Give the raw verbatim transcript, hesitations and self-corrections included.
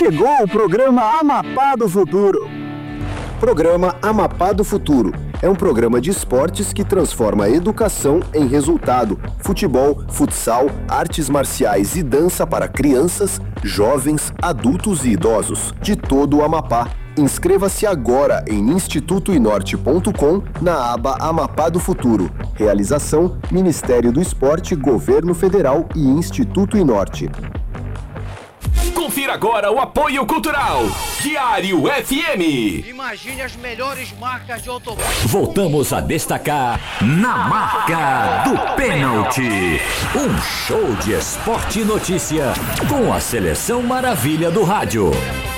Chegou o programa Amapá do Futuro. Programa Amapá do Futuro é um programa de esportes que transforma a educação em resultado. Futebol, futsal, artes marciais e dança para crianças, jovens, adultos e idosos de todo o Amapá. Inscreva-se agora em instituto inorte ponto com na aba Amapá do Futuro. Realização: Ministério do Esporte, Governo Federal e Instituto Inorte. Confira agora o apoio cultural. Diário F M. Imagine as melhores marcas de automóvel. Voltamos a destacar Na Marca do Pênalti. Um show de esporte e notícia com a Seleção Maravilha do Rádio.